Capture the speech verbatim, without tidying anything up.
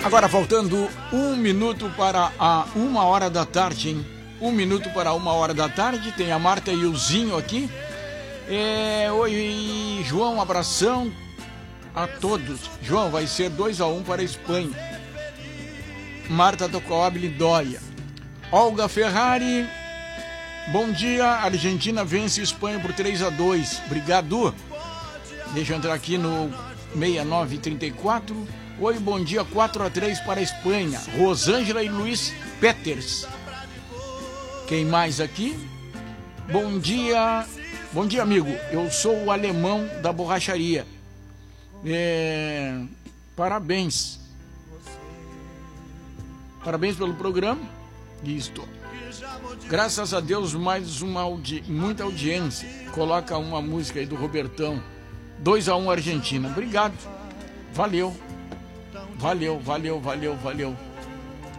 Agora faltando um minuto para a uma hora da tarde, hein? Um minuto para uma hora da tarde. Tem a Marta e o Zinho aqui. É, oi, João, abração a todos. João, vai ser dois a um para a Espanha. Marta Tocoab Dória. Olga Ferrari. Bom dia, Argentina vence Espanha por três a dois. Obrigado. Deixa eu entrar aqui no seis nove três quatro. Oi, bom dia, quatro a três para a Espanha. Rosângela e Luiz Peters. Quem mais aqui? Bom dia, bom dia, amigo. Eu sou o alemão da borracharia. É... Parabéns. Parabéns pelo programa. Isto. Graças a Deus, mais uma audi... muita audiência. Coloca uma música aí do Robertão. dois a um Argentina. Obrigado. Valeu. Valeu, valeu, valeu, valeu.